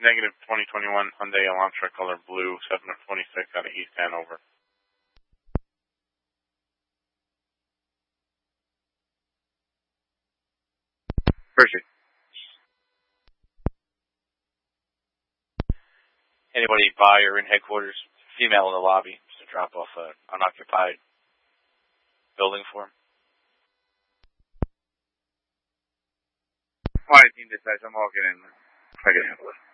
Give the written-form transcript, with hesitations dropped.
negative 2021 Hyundai Elantra color blue, 726 out of East Hanover. Appreciate it. Anybody by or in headquarters, female in the lobby, just to drop off an unoccupied building for him. Flight team dispatch, I'm walking in. I can handle it.